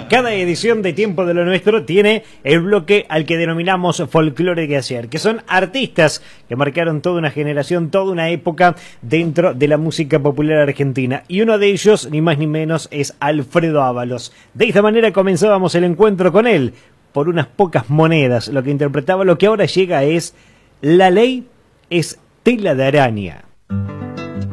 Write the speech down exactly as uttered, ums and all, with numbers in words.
Cada edición de Tiempo de lo Nuestro tiene el bloque al que denominamos Folclore de Ayer, que son artistas que marcaron toda una generación, toda una época dentro de la música popular argentina. Y uno de ellos, ni más ni menos, es Alfredo Ábalos. De esta manera comenzábamos el encuentro con él, por unas pocas monedas. Lo que interpretaba, lo que ahora llega es: la ley es tela de araña.